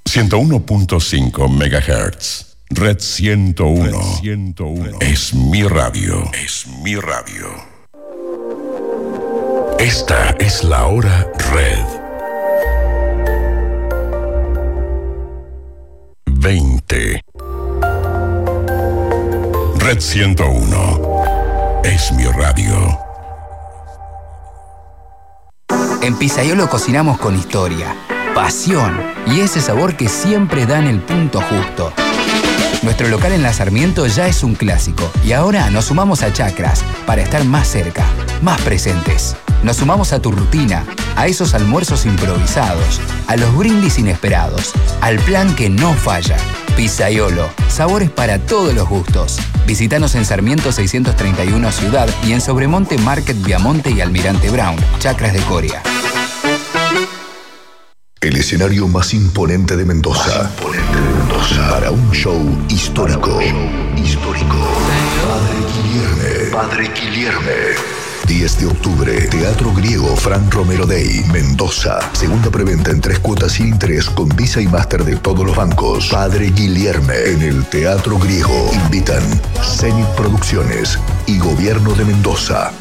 101.5 MHz. Red 101. Es mi radio. Es mi radio. Esta es la hora Red. 20. Red 101. Es mi radio. En Pizzaiolo cocinamos con historia, pasión y ese sabor que siempre dan el punto justo. Nuestro local en La Sarmiento ya es un clásico y ahora nos sumamos a Chacras para estar más cerca, más presentes. Nos sumamos a tu rutina, a esos almuerzos improvisados, a los brindis inesperados, al plan que no falla. Pizzaiolo, sabores para todos los gustos. Visítanos en Sarmiento 631 Ciudad y en Sobremonte Market Viamonte y Almirante Brown, Chacras de Coria. El escenario más imponente de Mendoza. Para un show histórico. Padre Guilherme. 10 de octubre, Teatro Griego Fran Romero Day, Mendoza. Segunda preventa en 3 cuotas sin interés con Visa y Master de todos los bancos. Padre Guilherme en el Teatro Griego. Invitan Zenit Producciones y Gobierno de Mendoza.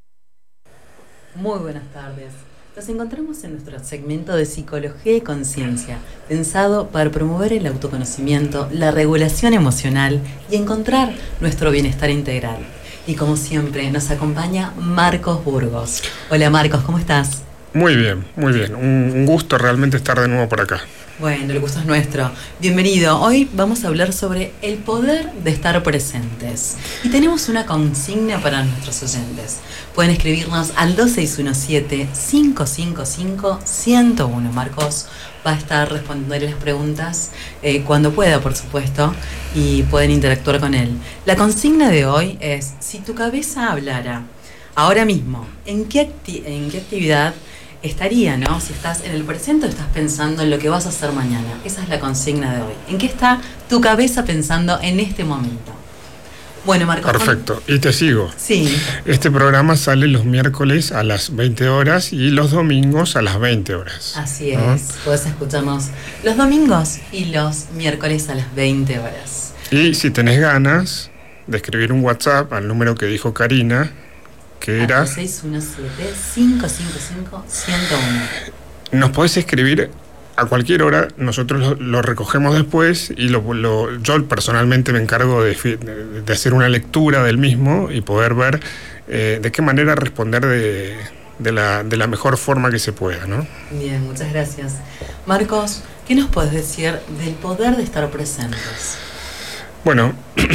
Muy buenas tardes. Nos encontramos en nuestro segmento de Psicología y Conciencia, pensado para promover el autoconocimiento, la regulación emocional y encontrar nuestro bienestar integral. Y como siempre, nos acompaña Marcos Burgos. Hola Marcos, ¿cómo estás? Muy bien, muy bien. Un gusto realmente estar de nuevo por acá. Bueno, el gusto es nuestro. Bienvenido. Hoy vamos a hablar sobre el poder de estar presentes. Y tenemos una consigna para nuestros oyentes. Pueden escribirnos al 2617-555-101. Marcos va a estar respondiendo las preguntas cuando pueda, por supuesto, y pueden interactuar con él. La consigna de hoy es: si tu cabeza hablara ahora mismo, ¿en qué actividad estaría, no? Si estás en el presente o estás pensando en lo que vas a hacer mañana. Esa es la consigna de hoy. ¿En qué está tu cabeza pensando en este momento? Bueno, Marcos. Perfecto, y te sigo. Sí. Este programa sale los miércoles a las 20 horas y los domingos a las 20 horas. Así es, ¿no? Podés escucharnos los domingos y los miércoles a las 20 horas. Y si tenés ganas de escribir un WhatsApp al número que dijo Karina, que era 617-555-101. Nos podés escribir a cualquier hora, nosotros lo recogemos después y yo personalmente me encargo de hacer una lectura del mismo y poder ver de qué manera responder de la mejor forma que se pueda, ¿no? Bien, muchas gracias. Marcos, ¿qué nos podés decir del poder de estar presentes? Bueno,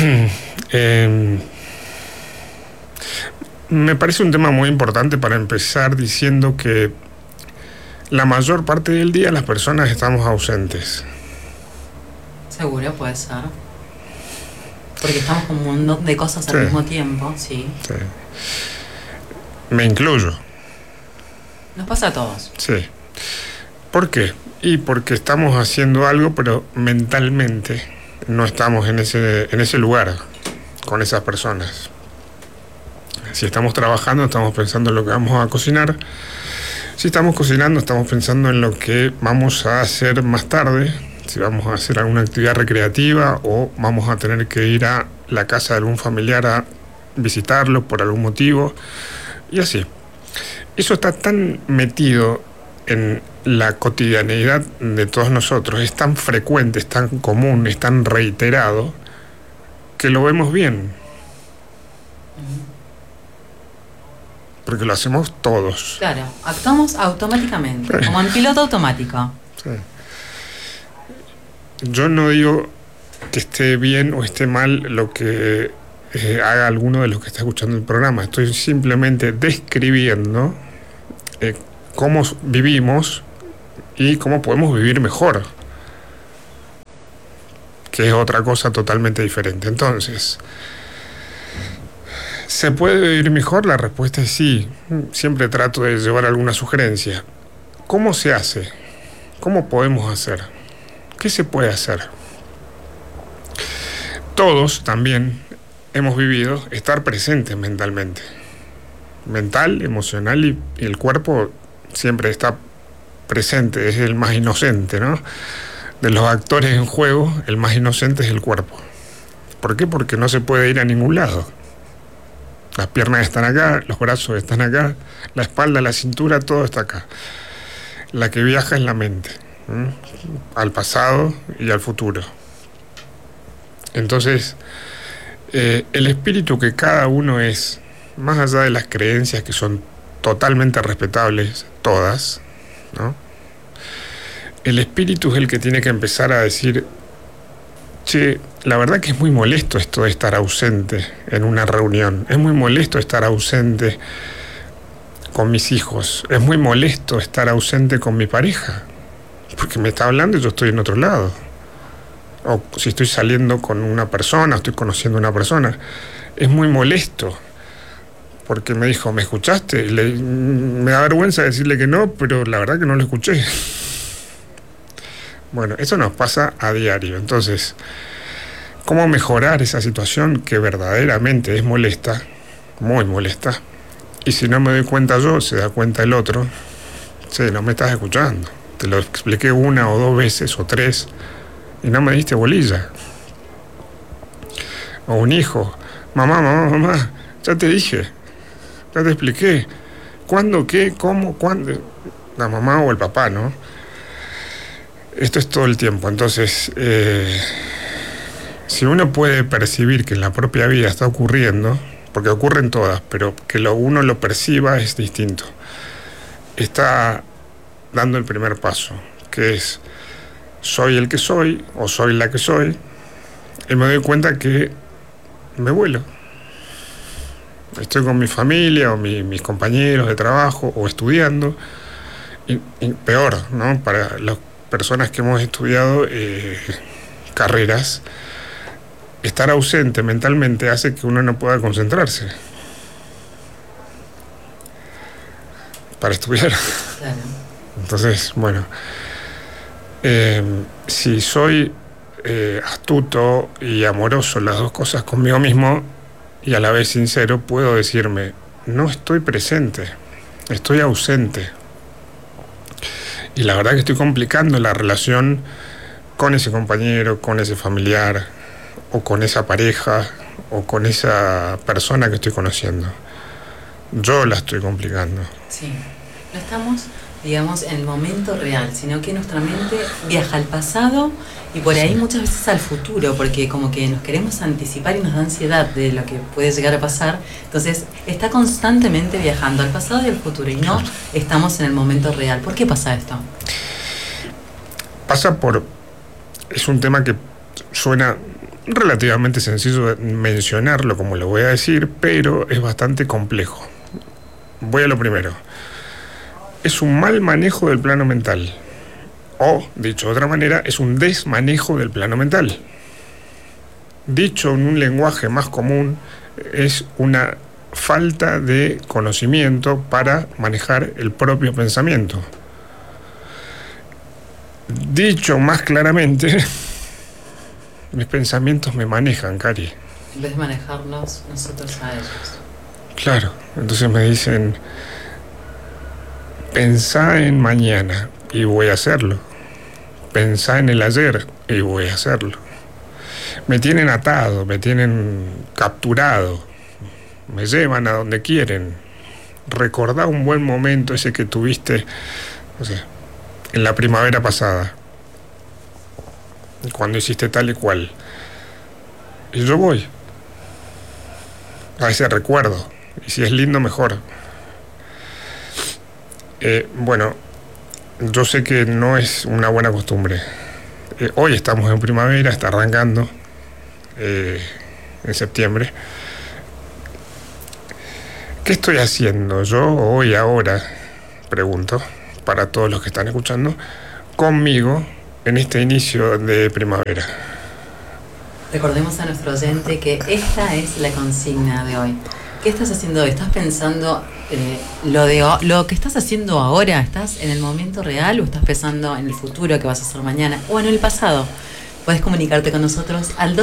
me parece un tema muy importante para empezar diciendo que la mayor parte del día las personas estamos ausentes. Seguro, puede ser. Porque estamos con un montón de cosas al mismo tiempo, sí. Me incluyo. Nos pasa a todos. Sí. ¿Por qué? Y porque estamos haciendo algo, pero mentalmente no estamos en ese lugar con esas personas. Si estamos trabajando, estamos pensando en lo que vamos a cocinar. Si estamos cocinando, estamos pensando en lo que vamos a hacer más tarde, si vamos a hacer alguna actividad recreativa o vamos a tener que ir a la casa de algún familiar a visitarlo por algún motivo, y así. Eso está tan metido en la cotidianeidad de todos nosotros, es tan frecuente, es tan común, es tan reiterado, que lo vemos bien. Porque lo hacemos todos. Claro, actuamos automáticamente, como en piloto automático. Sí. Yo no digo que esté bien o esté mal lo que haga alguno de los que está escuchando el programa. Estoy simplemente describiendo cómo vivimos y cómo podemos vivir mejor, que es otra cosa totalmente diferente. Entonces, ¿se puede vivir mejor? La respuesta es sí. Siempre trato de llevar alguna sugerencia. ¿Cómo se hace? ¿Cómo podemos hacer? ¿Qué se puede hacer? Todos también hemos vivido estar presentes mentalmente. Mental, emocional y el cuerpo siempre está presente, es el más inocente, ¿no? de los actores en juego, el más inocente es el cuerpo. ¿Por qué? Porque no se puede ir a ningún lado. Las piernas están acá, los brazos están acá, la espalda, la cintura, todo está acá. La que viaja es la mente, al pasado y al futuro. Entonces, el espíritu que cada uno es, más allá de las creencias que son totalmente respetables, todas, ¿no? El espíritu es el que tiene que empezar a decir: che, la verdad que es muy molesto esto de estar ausente en una reunión, es muy molesto estar ausente con mis hijos, es muy molesto estar ausente con mi pareja, porque me está hablando y yo estoy en otro lado. O si estoy saliendo con una persona, estoy conociendo a una persona, es muy molesto, porque me dijo: ¿me escuchaste? Me da vergüenza decirle que no, pero la verdad que no lo escuché. Bueno, eso nos pasa a diario. Entonces, ¿cómo mejorar esa situación que verdaderamente es molesta, muy molesta? Y si no me doy cuenta yo, se da cuenta el otro. Sí, no me estás escuchando. Te lo expliqué 1 o 2 veces o 3 y no me diste bolilla. O un hijo: mamá, ya te dije, ya te expliqué. ¿Cuándo, qué, cómo, cuándo? La mamá o el papá, ¿no? Esto es todo el tiempo. Entonces, si uno puede percibir que en la propia vida está ocurriendo, porque ocurren todas, pero que uno lo perciba es distinto, está dando el primer paso, que es: soy el que soy, o soy la que soy, y me doy cuenta que me vuelo. Estoy con mi familia, o mis compañeros de trabajo, o estudiando, y peor, ¿no? Para las personas que hemos estudiado carreras, estar ausente mentalmente hace que uno no pueda concentrarse para estudiar. Claro. Entonces, bueno, si soy astuto y amoroso, las dos cosas conmigo mismo, y a la vez sincero, puedo decirme: no estoy presente, estoy ausente. Y la verdad que estoy complicando la relación con ese compañero, con ese familiar, o con esa pareja, o con esa persona que estoy conociendo. Yo la estoy complicando. Sí, no estamos, digamos, en el momento real, sino que nuestra mente viaja al pasado y por ahí muchas veces al futuro, porque como que nos queremos anticipar y nos da ansiedad de lo que puede llegar a pasar. Entonces está constantemente viajando al pasado y al futuro, y no estamos en el momento real. ¿Por qué pasa esto? Pasa por... Es un tema que suena relativamente sencillo de mencionarlo, como lo voy a decir, pero es bastante complejo. Voy a lo primero. Es un mal manejo del plano mental. O, dicho de otra manera, es un desmanejo del plano mental. Dicho en un lenguaje más común, es una falta de conocimiento para manejar el propio pensamiento. Dicho más claramente, mis pensamientos me manejan, Cari. En vez de manejarlos nosotros a ellos. Claro, entonces me dicen: pensá en mañana, y voy a hacerlo. Pensá en el ayer, y voy a hacerlo. Me tienen atado, me tienen capturado, me llevan a donde quieren. Recordá un buen momento ese que tuviste, no sé, en la primavera pasada, cuando hiciste tal y cual. Y yo voy a ese recuerdo, y si es lindo, mejor. Bueno, yo sé que no es una buena costumbre. Hoy estamos en primavera, está arrancando en septiembre. ¿Qué estoy haciendo yo hoy, ahora? Pregunto, para todos los que están escuchando, conmigo en este inicio de primavera. Recordemos a nuestro oyente que esta es la consigna de hoy. ¿Qué estás haciendo hoy? ¿Estás pensando lo que estás haciendo ahora? ¿Estás en el momento real o estás pensando en el futuro que vas a hacer mañana o en el pasado? Puedes comunicarte con nosotros al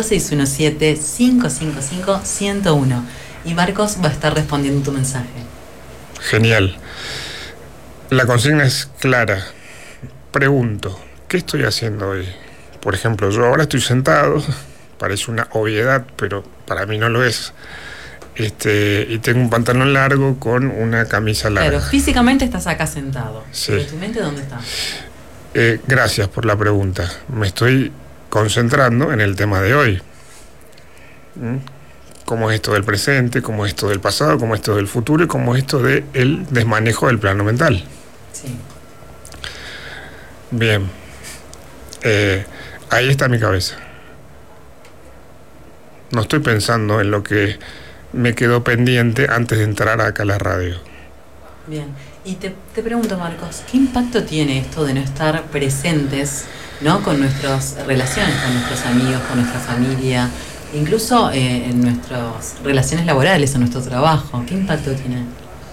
2617-555-101 y Marcos va a estar respondiendo tu mensaje. Genial. La consigna es clara. Pregunto, ¿qué estoy haciendo hoy? Por ejemplo, yo ahora estoy sentado, parece una obviedad, pero para mí no lo es. Y tengo un pantalón largo con una camisa larga. Claro, físicamente estás acá sentado. Sí. ¿Pero tu mente dónde está? Gracias por la pregunta. Me estoy concentrando en el tema de hoy. Cómo es esto del presente, cómo es esto del pasado, cómo es esto del futuro y cómo es esto del desmanejo del plano mental. Sí. Bien. Ahí está mi cabeza. No estoy pensando en lo que me quedó pendiente antes de entrar acá a la radio. Bien. Y te pregunto, Marcos, ¿qué impacto tiene esto de no estar presentes, ¿no?, con nuestras relaciones, con nuestros amigos, con nuestra familia, incluso en nuestras relaciones laborales, en nuestro trabajo? ¿Qué impacto tiene?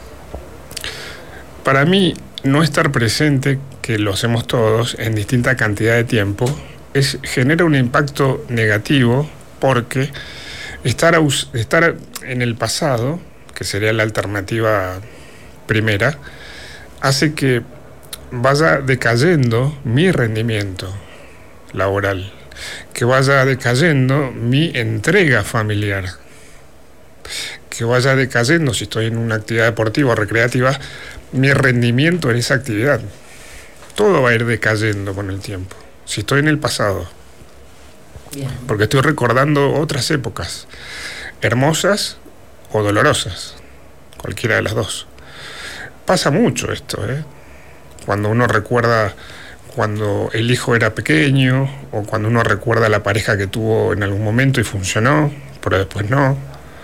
Para mí, no estar presente, que lo hacemos todos en distinta cantidad de tiempo, genera un impacto negativo, porque estar en el pasado, que sería la alternativa primera, hace que vaya decayendo mi rendimiento laboral, que vaya decayendo mi entrega familiar, que vaya decayendo, si estoy en una actividad deportiva o recreativa, mi rendimiento en esa actividad. Todo va a ir decayendo con el tiempo, si estoy en el pasado. Bien. Porque estoy recordando otras épocas, hermosas o dolorosas, cualquiera de las dos. Pasa mucho esto, cuando uno recuerda cuando el hijo era pequeño, o cuando uno recuerda la pareja que tuvo en algún momento y funcionó, pero después no.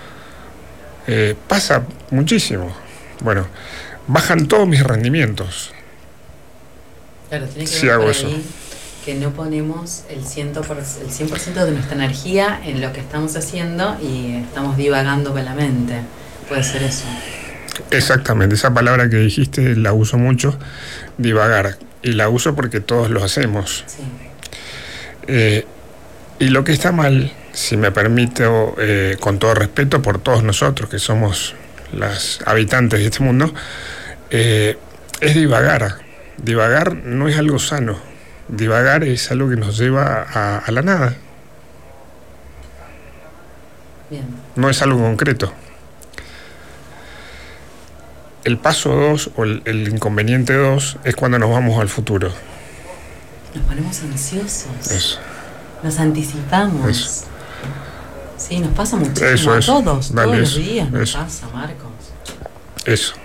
Pasa muchísimo. Bueno, bajan todos mis rendimientos. Claro, tiene que si ver hago por eso. ahí que no ponemos el 100% de nuestra energía en lo que estamos haciendo y estamos divagando con la mente. Puede ser eso. Exactamente, esa palabra que dijiste la uso mucho, divagar, y la uso porque todos lo hacemos. Sí. Y lo que está mal, si me permito, con todo respeto por todos nosotros que somos las habitantes de este mundo, es divagar. Divagar no es algo sano, divagar es algo que nos lleva a la nada. Bien. No es algo concreto. El paso 2 o el inconveniente 2 es cuando nos vamos al futuro. Nos ponemos ansiosos. Eso. Nos anticipamos. Eso. Sí, nos pasa muchísimo. Eso, a eso. todos Dale, los eso, días nos eso. pasa, Marcos. Eso.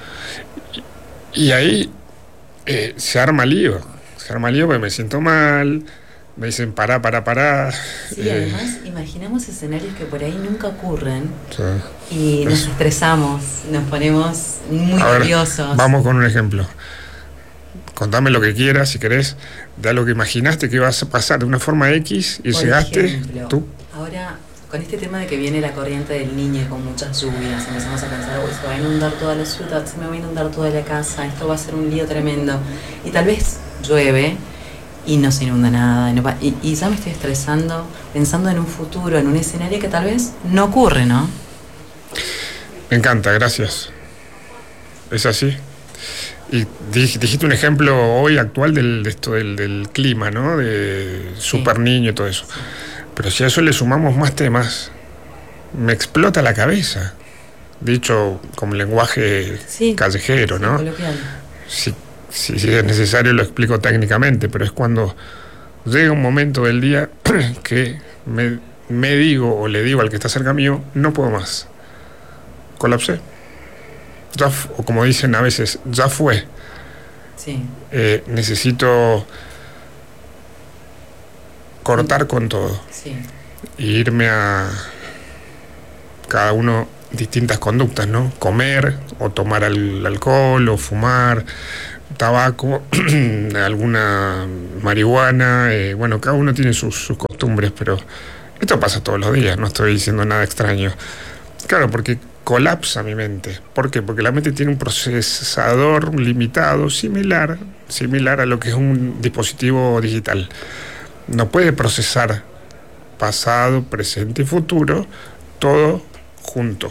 Y ahí se arma lío. Se arma lío porque me siento mal. Me dicen pará. Sí, además imaginamos escenarios que por ahí nunca ocurren Sí. y nos Eso. estresamos, nos ponemos muy A ver, nerviosos. vamos con un ejemplo. Contame lo que quieras, si querés, de algo que imaginaste que ibas a pasar de una forma X y Por llegaste ejemplo, tú. ahora, con este tema de que viene la corriente del Niño y con muchas lluvias, empezamos a pensar, uy, se va a inundar toda la ciudad, se me va a inundar toda la casa, esto va a ser un lío tremendo. Y tal vez llueve y no se inunda nada. Y ya me estoy estresando, pensando en un futuro, en un escenario que tal vez no ocurre, ¿no? Me encanta, gracias. Es así. Y dijiste un ejemplo hoy actual del clima, ¿no? De super niño y todo eso. Pero si a eso le sumamos más temas, me explota la cabeza. Dicho como lenguaje callejero, ¿no? Coloquial. Si es necesario lo explico técnicamente, pero es cuando llega un momento del día que me digo o le digo al que está cerca mío, no puedo más. Colapsé. O como dicen a veces, ya fue. Sí. Necesito cortar con todo. Sí. Y irme a cada uno distintas conductas, ¿no? Comer o tomar alcohol o fumar, tabaco, alguna marihuana, bueno, cada uno tiene sus costumbres, pero esto pasa todos los días, no estoy diciendo nada extraño. Claro, porque colapsa mi mente. ¿Por qué? Porque la mente tiene un procesador limitado, similar a lo que es un dispositivo digital. No puede procesar pasado, presente y futuro, todo junto.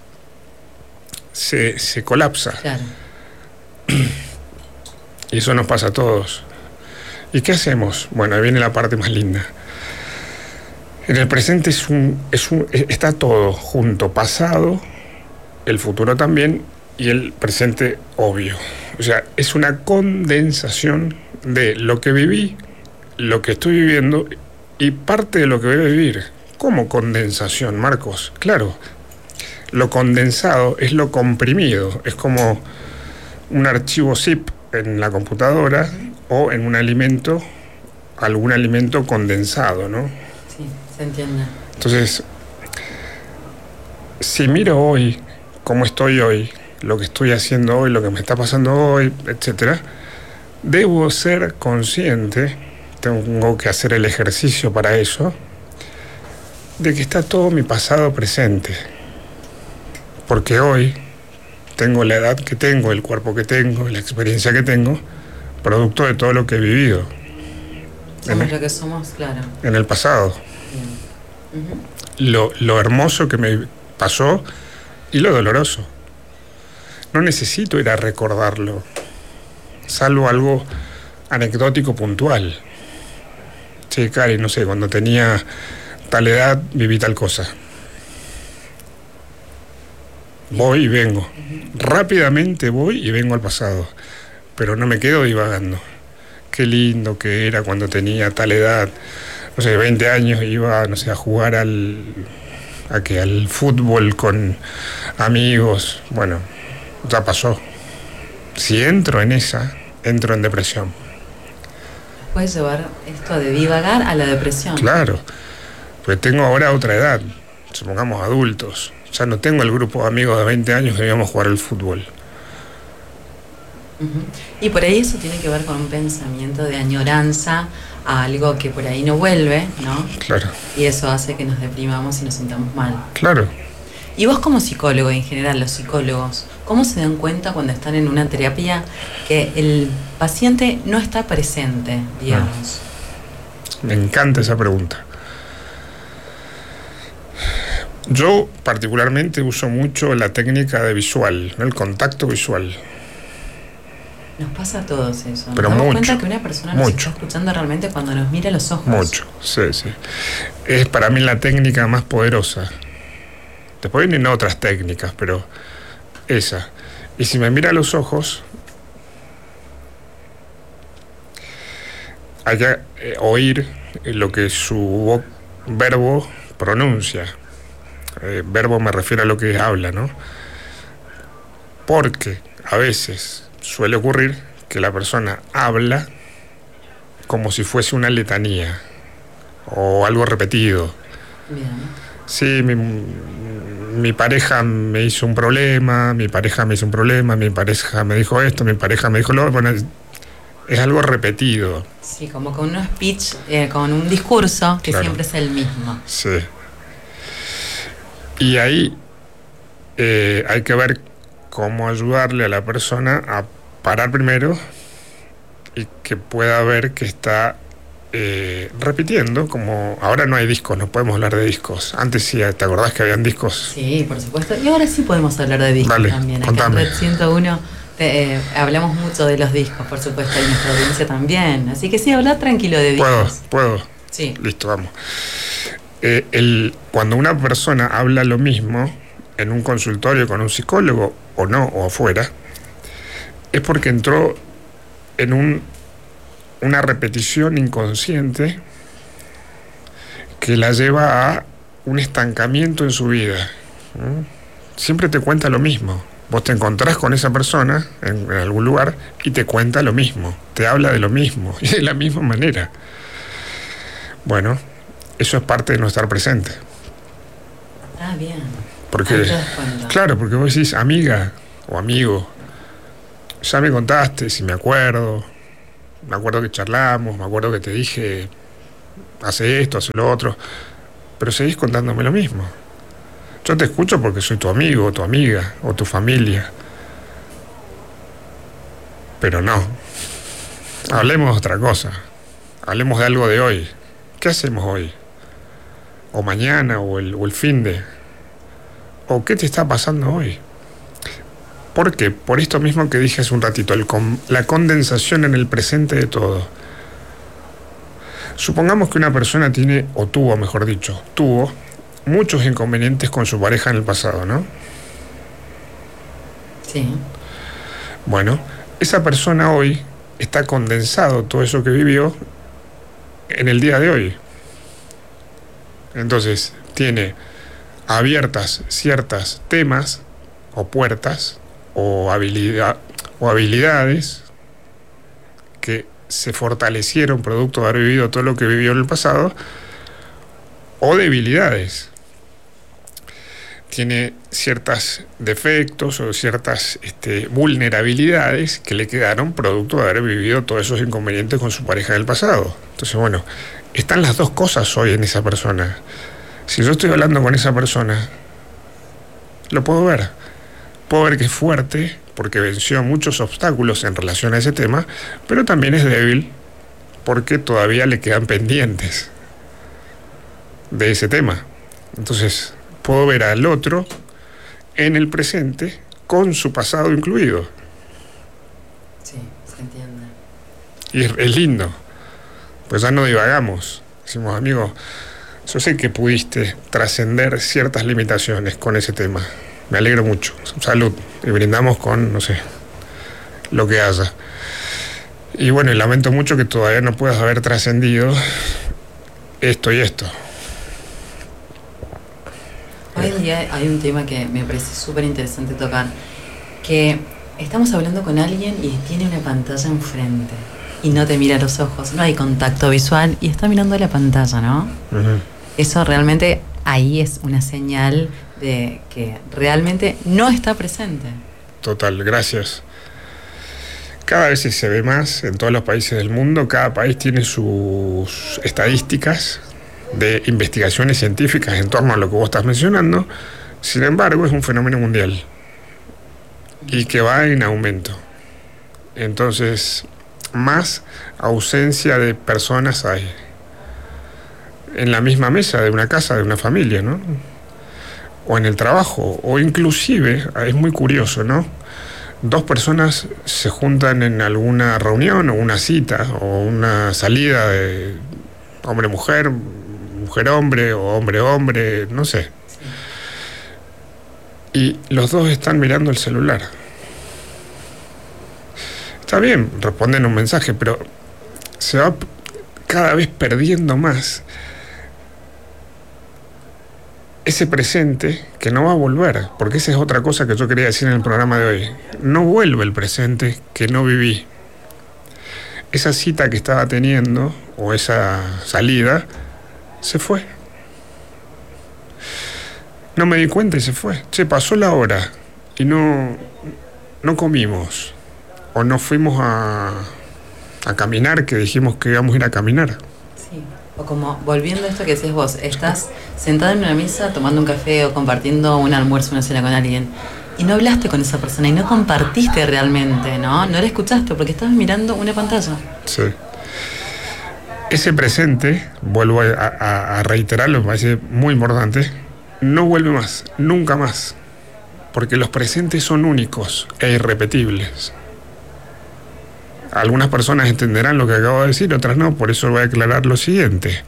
Se colapsa. Claro. Y eso nos pasa a todos. ¿Y qué hacemos? Bueno, ahí viene la parte más linda. En el presente está todo junto, pasado, el futuro también y el presente obvio. O sea, es una condensación de lo que viví, lo que estoy viviendo y parte de lo que voy a vivir. ¿Cómo condensación, Marcos? Claro, lo condensado es lo comprimido, es como un archivo zip en la computadora o en algún alimento condensado, ¿no? Sí, se entiende. Entonces, si miro hoy, cómo estoy hoy, lo que estoy haciendo hoy, lo que me está pasando hoy, etcétera, debo ser consciente, tengo que hacer el ejercicio para eso, de que está todo mi pasado presente. Porque hoy tengo la edad que tengo, el cuerpo que tengo, la experiencia que tengo, producto de todo lo que he vivido. Somos lo que somos, claro. En el pasado. Lo hermoso que me pasó y lo doloroso. No necesito ir a recordarlo, salvo algo anecdótico puntual. Che, Cari, no sé, cuando tenía tal edad viví tal cosa. Voy y vengo. Rápidamente voy y vengo al pasado. Pero no me quedo divagando. Qué lindo que era cuando tenía tal edad. No sé, 20 años iba, no sé, a jugar al fútbol con amigos. Bueno, ya pasó. Si entro en esa, entro en depresión. Puedes llevar esto de divagar a la depresión. Claro, pues tengo ahora otra edad, supongamos adultos. Ya no tengo el grupo de amigos de 20 años que íbamos a jugar al fútbol. Y por ahí eso tiene que ver con un pensamiento de añoranza a algo que por ahí no vuelve, ¿no? Claro. Y eso hace que nos deprimamos y nos sintamos mal. Claro. Y vos como psicólogo, en general, los psicólogos, ¿cómo se dan cuenta cuando están en una terapia que el paciente no está presente, digamos? Me encanta esa pregunta. Yo particularmente uso mucho la técnica de visual, ¿no? El contacto visual. Nos pasa a todos eso. Pero nos damos mucho, cuenta que una persona nos está escuchando realmente cuando nos mira a los ojos. Mucho, sí. Es para mí la técnica más poderosa. Después vienen otras técnicas, pero esa. Y si me mira a los ojos, hay que oír lo que su verbo pronuncia. Verbo me refiero a lo que habla, ¿no? Porque a veces suele ocurrir que la persona habla como si fuese una letanía o algo repetido. Bien. Sí, mi pareja me hizo un problema, mi pareja me dijo esto, mi pareja me dijo lo otro. Bueno, es algo repetido. Sí, como con un speech, con un discurso que claro. Siempre es el mismo. Sí. Y ahí hay que ver cómo ayudarle a la persona a parar primero y que pueda ver que está repitiendo, como ahora no hay discos, no podemos hablar de discos. Antes sí, ¿te acordás que habían discos? Sí, por supuesto. Y ahora sí podemos hablar de discos. Dale, también. Contame. Acá en Red 101 hablamos mucho de los discos, por supuesto, y nuestra audiencia también. Así que sí, habla tranquilo de discos. ¿Puedo? Sí. Listo, vamos. Cuando una persona habla lo mismo en un consultorio con un psicólogo, o no, o afuera, es porque entró en una repetición inconsciente que la lleva a un estancamiento en su vida. Siempre te cuenta lo mismo. Vos te encontrás con esa persona en algún lugar y te cuenta lo mismo, te habla de lo mismo y de la misma manera. Bueno, eso es parte de no estar presente. Ah, bien. Porque, claro, porque vos decís, amiga o amigo, ya me contaste, si me acuerdo que charlamos, me acuerdo que te dije, hace esto, hace lo otro, pero seguís contándome lo mismo. Yo te escucho porque soy tu amigo, o tu amiga, o tu familia. Pero no. Hablemos de otra cosa. Hablemos de algo de hoy. ¿Qué hacemos hoy? O mañana, o el fin de. ¿O qué te está pasando hoy? ¿Por qué? Por esto mismo que dije hace un ratito, la condensación en el presente de todo. Supongamos que una persona tiene, o tuvo, mejor dicho, tuvo muchos inconvenientes con su pareja en el pasado, ¿no? Sí. Bueno, esa persona hoy está condensado todo eso que vivió en el día de hoy. Entonces, tiene abiertas ciertas temas o puertas o habilidades que se fortalecieron producto de haber vivido todo lo que vivió en el pasado, o debilidades. Tiene ciertos defectos o ciertas vulnerabilidades que le quedaron producto de haber vivido todos esos inconvenientes con su pareja del pasado. Entonces, bueno, están las dos cosas hoy en esa persona. Si yo estoy hablando con esa persona, lo puedo ver. Puedo ver que es fuerte porque venció muchos obstáculos en relación a ese tema, pero también es débil porque todavía le quedan pendientes de ese tema. Entonces, puedo ver al otro en el presente con su pasado incluido. Sí, se entiende. Y es lindo, pues ya no divagamos. Decimos, amigo, yo sé que pudiste trascender ciertas limitaciones con ese tema. Me alegro mucho. Salud. Y brindamos con, no sé, lo que haya. Y bueno, y lamento mucho que todavía no puedas haber trascendido esto y esto. Hoy en día hay un tema que me parece súper interesante tocar, que estamos hablando con alguien y tiene una pantalla enfrente y no te mira a los ojos, no hay contacto visual y está mirando la pantalla, ¿no? Uh-huh. Eso realmente ahí es una señal de que realmente no está presente. Total, gracias. Cada vez se ve más en todos los países del mundo, cada país tiene sus estadísticas de investigaciones científicas en torno a lo que vos estás mencionando. Sin embargo, es un fenómeno mundial y que va en aumento. Entonces, más ausencia de personas hay en la misma mesa de una casa, de una familia, ¿no? O en el trabajo, o inclusive, es muy curioso, ¿no? Dos personas se juntan en alguna reunión o una cita o una salida de hombre-mujer, mujer-hombre o hombre-hombre, no sé. Y los dos están mirando el celular. Está bien, responden un mensaje, pero se va cada vez perdiendo más ese presente que no va a volver, porque esa es otra cosa que yo quería decir en el programa de hoy. No vuelve el presente que no viví. Esa cita que estaba teniendo, o esa salida, se fue. No me di cuenta y se fue. Che, pasó la hora y no comimos. O no fuimos a caminar, que dijimos que íbamos a ir a caminar. Sí. O como, volviendo a esto que decís vos, estás sentado en una mesa tomando un café o compartiendo un almuerzo, una cena con alguien, y no hablaste con esa persona y no compartiste realmente, ¿no? No la escuchaste porque estabas mirando una pantalla. Sí. Ese presente, vuelvo a reiterarlo, me parece muy importante, no vuelve más, nunca más, porque los presentes son únicos e irrepetibles. Algunas personas entenderán lo que acabo de decir, otras no, por eso voy a aclarar lo siguiente.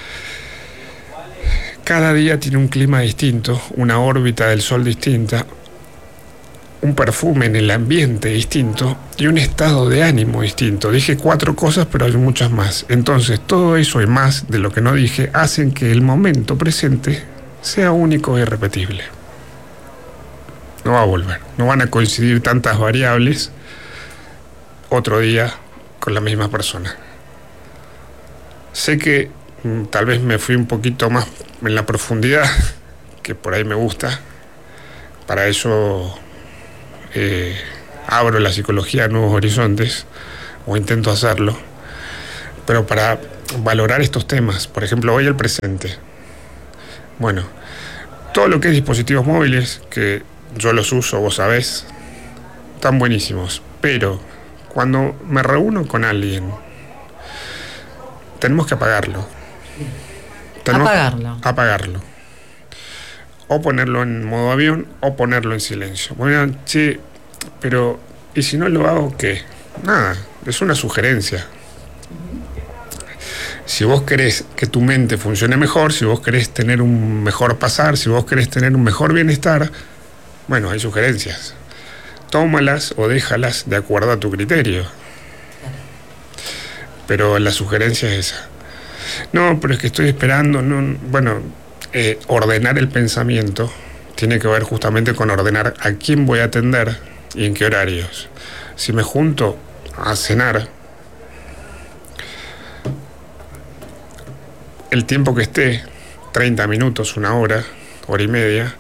Cada día tiene un clima distinto, una órbita del Sol distinta, un perfume en el ambiente distinto y un estado de ánimo distinto. Dije 4 cosas, pero hay muchas más. Entonces, todo eso y más de lo que no dije hacen que el momento presente sea único e irrepetible. No va a volver, no van a coincidir tantas variables otro día con la misma persona. Sé que tal vez me fui un poquito más en la profundidad, que por ahí me gusta. Para eso abro la psicología a nuevos horizontes, o intento hacerlo, pero para valorar estos temas, por ejemplo, hoy el presente. Bueno, todo lo que es dispositivos móviles, que yo los uso, vos sabés, están buenísimos, pero cuando me reúno con alguien, tenemos que apagarlo. Apagarlo. O ponerlo en modo avión o ponerlo en silencio. Bueno, che, pero ¿y si no lo hago qué? Nada, es una sugerencia. Si vos querés que tu mente funcione mejor, si vos querés tener un mejor pasar, si vos querés tener un mejor bienestar, bueno, hay sugerencias. Tómalas o déjalas de acuerdo a tu criterio. Pero la sugerencia es esa. No, pero es que estoy esperando. No, bueno, ordenar el pensamiento tiene que ver justamente con ordenar a quién voy a atender y en qué horarios. Si me junto a cenar, el tiempo que esté, 30 minutos, una hora, hora y media,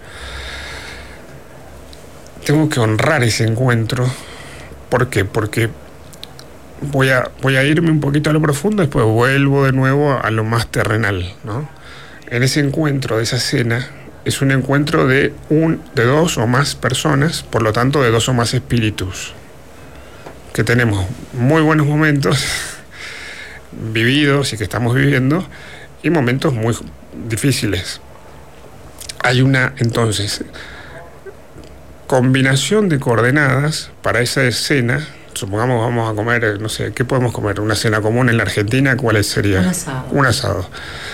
tengo que honrar ese encuentro. ¿Por qué? Porque voy a irme un poquito a lo profundo, después vuelvo de nuevo a lo más terrenal, ¿no? En ese encuentro de esa cena, es un encuentro de dos o más personas, por lo tanto de dos o más espíritus, que tenemos muy buenos momentos vividos y que estamos viviendo, y momentos muy difíciles. Hay una, entonces, combinación de coordenadas para esa escena. Supongamos vamos a comer, no sé, ¿qué podemos comer? Una cena común en la Argentina, ¿cuál sería? Un asado. Un asado.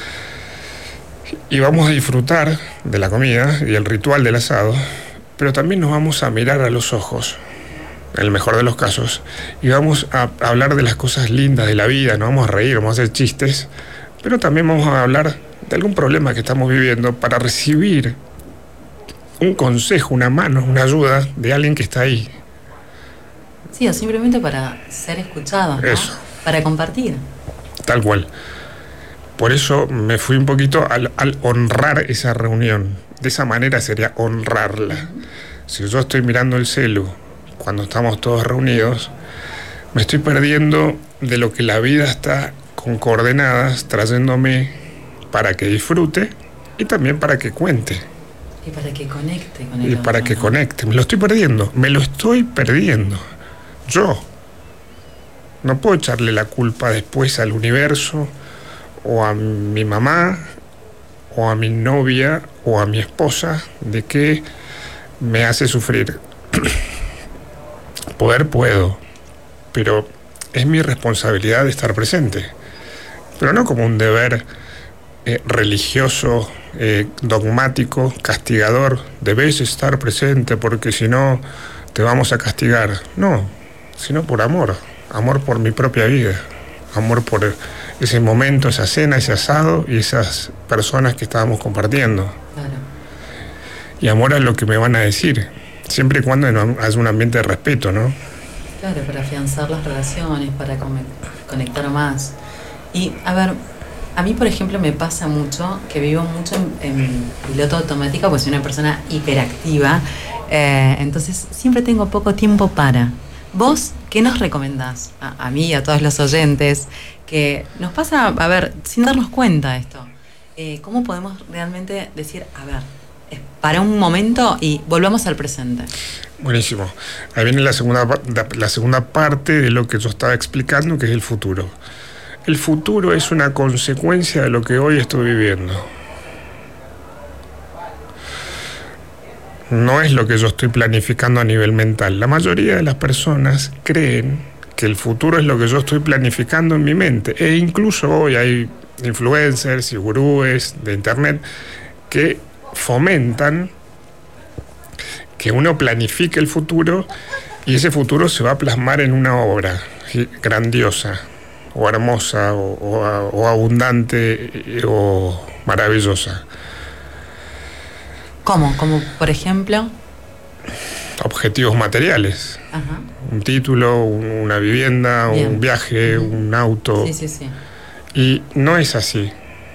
Y vamos a disfrutar de la comida y el ritual del asado, pero también nos vamos a mirar a los ojos, en el mejor de los casos, y vamos a hablar de las cosas lindas de la vida, nos vamos a reír, vamos a hacer chistes, pero también vamos a hablar de algún problema que estamos viviendo para recibir un consejo, una mano, una ayuda de alguien que está ahí. Sí, o simplemente para ser escuchados, ¿no? Eso. Para compartir. Tal cual. Por eso me fui un poquito al honrar esa reunión. De esa manera sería honrarla. Si yo estoy mirando el celu cuando estamos todos reunidos, me estoy perdiendo de lo que la vida está con coordenadas trayéndome para que disfrute y también para que cuente. Y para que conecte con el Y para otro, que ¿no? conecte. Me lo estoy perdiendo. Yo no puedo echarle la culpa después al universo, o a mi mamá, o a mi novia, o a mi esposa, de que me hace sufrir. Puedo, pero es mi responsabilidad de estar presente. Pero no como un deber religioso, dogmático, castigador. Debes estar presente porque si no te vamos a castigar. No, sino por amor. Amor por mi propia vida. Amor por ese momento, esa cena, ese asado y esas personas que estábamos compartiendo. Claro. Y amor a lo que me van a decir, siempre y cuando haya un ambiente de respeto, ¿no? Claro, para afianzar las relaciones, para conectar más. Y, a ver, a mí, por ejemplo, me pasa mucho que vivo mucho en piloto automático, pues soy una persona hiperactiva, entonces siempre tengo poco tiempo para. ¿Vos qué nos recomendás a mí y a todos los oyentes? Que nos pasa, a ver, sin darnos cuenta esto. ¿Cómo podemos realmente decir, a ver, para un momento y volvamos al presente? Buenísimo. Ahí viene la segunda parte de lo que yo estaba explicando, que es el futuro. El futuro es una consecuencia de lo que hoy estoy viviendo. No es lo que yo estoy planificando a nivel mental. La mayoría de las personas creen que el futuro es lo que yo estoy planificando en mi mente. E incluso hoy hay influencers y gurúes de internet que fomentan que uno planifique el futuro y ese futuro se va a plasmar en una obra grandiosa o hermosa o abundante o maravillosa. ¿Cómo? Como, por ejemplo... Objetivos materiales. Ajá. Un título, una vivienda, Bien. un viaje, un auto. Sí. Y no es así.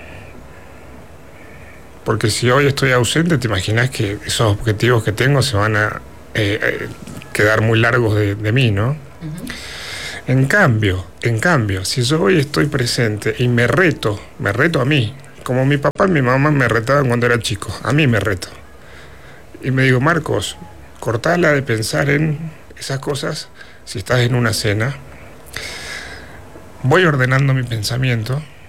Porque si hoy estoy ausente, te imaginas que esos objetivos que tengo se van a quedar muy largos de mí, ¿no? Uh-huh. En cambio, si yo hoy estoy presente y me reto a mí, como mi papá y mi mamá me retaban cuando era chico, a mí me reto. Y me digo, Marcos, cortala de pensar en esas cosas si estás en una cena. Voy ordenando mi pensamiento